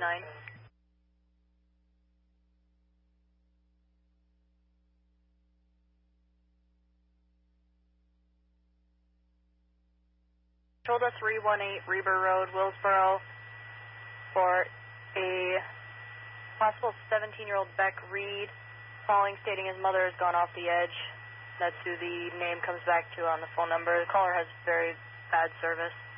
29. Shoulder 318 Reber Road, Willsboro, for a possible 17-year-old Beck Reed calling, stating his mother has gone off the edge. That's who the name comes back to on the phone number. The caller has very bad service.